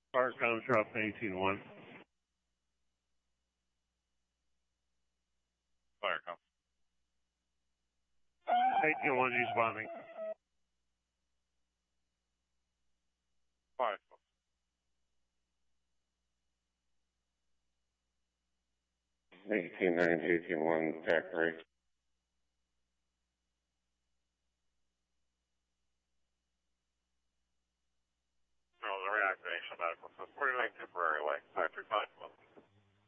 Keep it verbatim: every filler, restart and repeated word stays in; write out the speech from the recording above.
Park comes drop eighteen one. Fire com. eighteen one responding. Five. eighteen nine, eighteen one, attack rate. No, the reactivation medical system. forty-nine temporary way. Sorry, three five one.